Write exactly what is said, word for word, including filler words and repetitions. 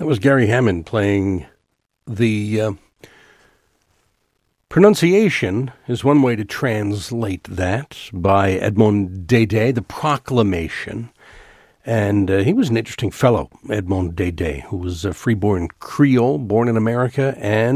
That was Gary Hammond playing the uh, Pronunciation is one way to translate that by Edmond Dédé, the Proclamation. And uh, he was an interesting fellow, Edmond Dédé, who was a freeborn Creole, born in America, and